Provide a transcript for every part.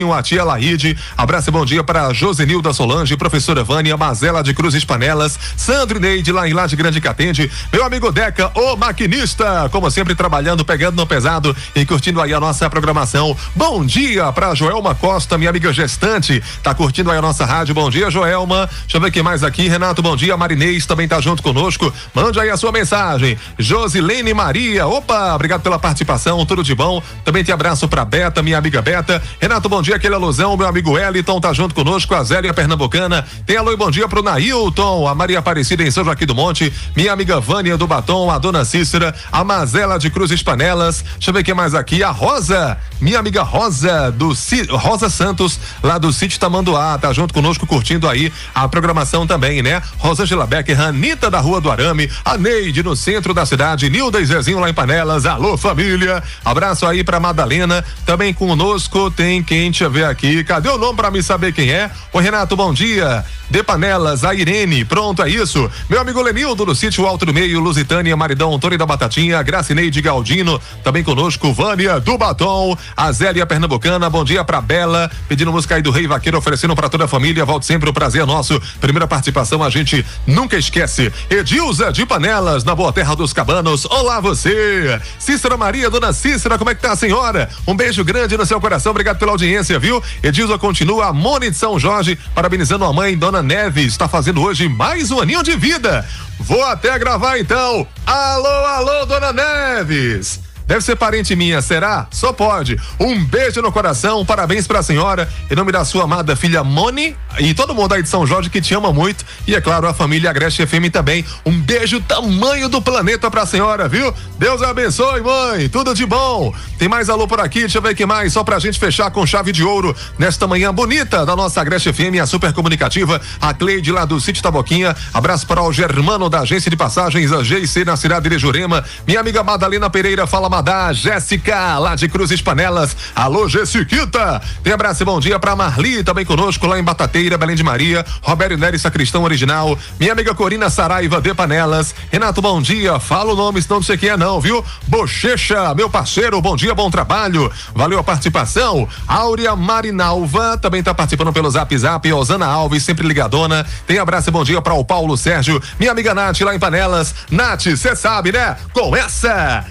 A tia Laide, abraço e bom dia para Josenilda Solange, professora Vânia, Mazela de Cruzes Panelas, Sandro Neide lá em Laje Grande que atende, meu amigo Deca, o maquinista, como sempre trabalhando, pegando no pesado e curtindo aí a nossa programação. Bom dia para Joelma Costa, minha amiga gestante, tá curtindo aí a nossa rádio. Bom dia, Joelma. Deixa eu ver quem mais aqui. Renato, bom dia. Marinês também tá junto conosco. Mande aí a sua mensagem. Josilene Maria, opa, obrigado pela participação, tudo de bom. Também te abraço pra Beta, minha amiga Beta. Renato, bom dia. Aquele alusão, meu amigo Wellington tá junto conosco, a Zélia Pernambucana, tem alô e bom dia pro Nailton, a Maria Aparecida em São Joaquim do Monte, minha amiga Vânia do Batom, a dona Cícera, a Mazela de Cruzes Panelas, deixa eu ver quem mais aqui, a Rosa, minha amiga Rosa Rosa Santos, lá do sítio Tamanduá, tá junto conosco curtindo aí a programação também, né? Rosângela Becker, Anitta da Rua do Arame, a Neide no centro da cidade, Nilda e Zezinho lá em Panelas, alô família, abraço aí pra Madalena, também conosco tem quem, deixa eu ver aqui, cadê o nome pra me saber quem é? Ô Renato, bom dia. De Panelas, a Irene, pronto, é isso. Meu amigo Lenildo do sítio Alto do Meio, Lusitânia, Maridão, Tony da Batatinha, Gracineide Galdino, também conosco, Vânia do Batom, a Zélia Pernambucana, bom dia pra Bela, pedindo música aí do Rei Vaqueiro, oferecendo pra toda a família, volte sempre, o prazer é nosso. Primeira participação, a gente nunca esquece. Edilza de Panelas, na Boa Terra dos Cabanos, olá você. Cícera Maria, dona Cícera, como é que tá a senhora? Um beijo grande no seu coração, obrigado pela audiência, viu? Edilza continua, a Mone de São Jorge, parabenizando a mãe, dona Neves, está fazendo hoje mais um aninho de vida. Vou até gravar então. Alô, alô, dona Neves. Deve ser parente minha, será? Só pode. Um beijo no coração, parabéns pra senhora, em nome da sua amada filha Moni e todo mundo aí de São Jorge que te ama muito, e é claro, a família Agreste FM também. Um beijo tamanho do planeta pra senhora, viu? Deus abençoe, mãe, tudo de bom. Tem mais alô por aqui, deixa eu ver quem mais, só pra gente fechar com chave de ouro nesta manhã bonita da nossa Agreste FM, a super comunicativa, a Cleide lá do sítio Taboquinha, abraço para o Germano da agência de passagens, a GC na cidade de Jurema, minha amiga Madalena Pereira, fala da Jéssica, lá de Cruzes Panelas, alô Jessiquita, tem abraço e bom dia pra Marli, também conosco lá em Batateira, Belém de Maria, Roberto Nery, Sacristão Original, minha amiga Corina Saraiva de Panelas, Renato, bom dia, fala o nome, senão não sei quem é não, viu? Bochecha, meu parceiro, bom dia, bom trabalho, valeu a participação. Áurea Marinalva, também tá participando pelo Zap Zap, Osana Alves, sempre ligadona, tem abraço e bom dia pra o Paulo Sérgio, minha amiga Nath lá em Panelas, Nath, cê sabe, né? Com essa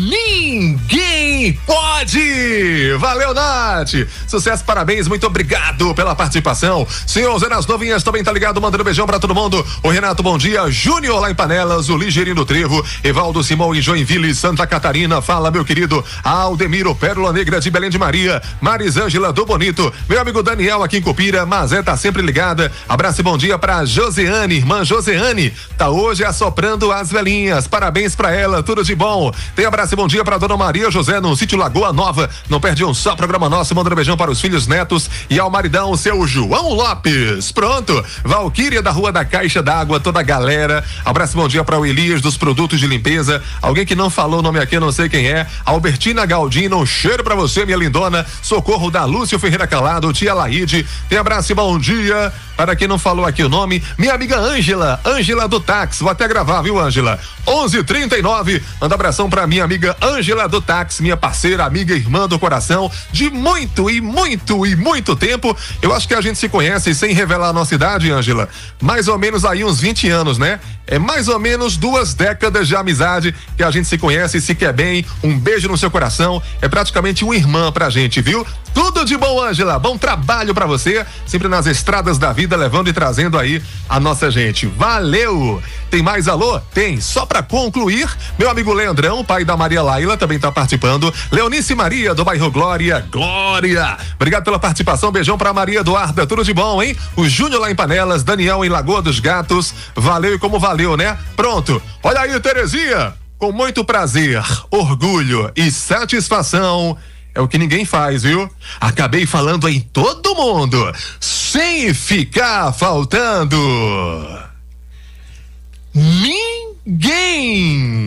ninguém pode! Valeu, Nath! Sucesso, parabéns, muito obrigado pela participação. Senhor Zé nas Novinhas também tá ligado, mandando beijão pra todo mundo. O Renato, bom dia. Júnior lá em Panelas, o Ligeirinho do Trevo, Evaldo Simão em Joinville, Santa Catarina. Fala, meu querido Aldemiro, Pérola Negra de Belém de Maria, Marisângela do Bonito, meu amigo Daniel aqui em Cupira, Mazé tá sempre ligada. Abraço e bom dia pra Joseane, irmã Joseane, tá hoje assoprando as velhinhas. Parabéns pra ela, tudo de bom. Tem abraço e bom dia para dona Maria José no sítio Lagoa Nova, não perde um só programa nosso, mandando beijão para os filhos netos e ao maridão, o seu João Lopes. Pronto, Valquíria da Rua da Caixa d'Água, toda a galera, abraço e bom dia para o Elias dos produtos de limpeza, alguém que não falou o nome aqui, eu não sei quem é, Albertina Galdino, um cheiro para você, minha lindona, socorro da Lúcio Ferreira Calado, tia Laide, tem abraço e bom dia para quem não falou aqui o nome, minha amiga Ângela do táxi, vou até gravar, viu, Ângela? 11:39, manda abração pra minha amiga Ângela do táxi, minha parceira, amiga, irmã do coração, de muito e muito e muito tempo. Eu acho que a gente se conhece, sem revelar a nossa idade, Ângela, mais ou menos aí uns 20 anos, né? É mais ou menos 2 décadas de amizade que a gente se conhece e se quer bem. Um beijo no seu coração, é praticamente uma irmã pra gente, viu? Tudo de bom, Ângela, bom trabalho pra você, sempre nas estradas da vida, levando e trazendo aí a nossa gente. Valeu! Tem mais alô? Tem, só pra concluir, meu amigo Leandrão, pai da Maria Laila, também tá participando, Leonice Maria, do bairro Glória, obrigado pela participação, beijão pra Maria Eduarda, tudo de bom, hein? O Júnior lá em Panelas, Daniel em Lagoa dos Gatos, valeu e como valeu, né? Pronto, olha aí, Terezinha, com muito prazer, orgulho e satisfação, é o que ninguém faz, viu? Acabei falando em todo mundo, sem ficar faltando ninguém.